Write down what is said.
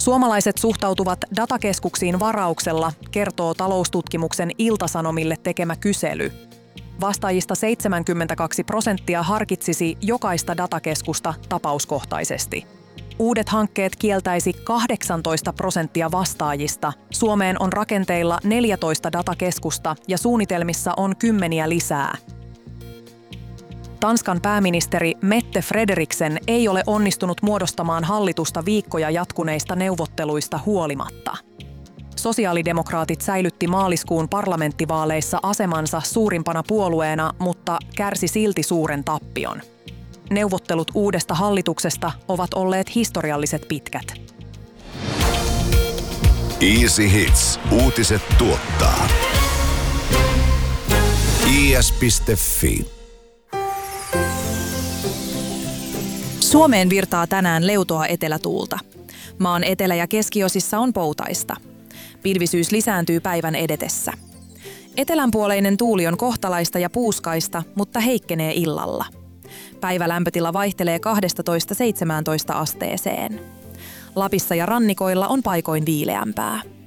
Suomalaiset suhtautuvat datakeskuksiin varauksella, kertoo taloustutkimuksen Ilta-Sanomille tekemä kysely. Vastaajista 72% harkitsisi jokaista datakeskusta tapauskohtaisesti. Uudet hankkeet kieltäisi 18% vastaajista. Suomeen on rakenteilla 14 datakeskusta ja suunnitelmissa on 10 lisää. Tanskan pääministeri Mette Frederiksen ei ole onnistunut muodostamaan hallitusta viikkoja jatkuneista neuvotteluista huolimatta. Sosiaalidemokraatit säilytti maaliskuun parlamenttivaaleissa asemansa suurimpana puolueena, mutta kärsi silti suuren tappion. Neuvottelut uudesta hallituksesta ovat olleet historialliset pitkät. Easy Hits. Uutiset tuottaa. is.fi. Suomeen virtaa tänään leutoa etelätuulta. Maan etelä- ja keskiosissa on poutaista. Pilvisyys lisääntyy päivän edetessä. Etelänpuoleinen tuuli on kohtalaista ja puuskaista, mutta heikkenee illalla. Päivälämpötila vaihtelee 12–17 asteeseen. Lapissa ja rannikoilla on paikoin viileämpää.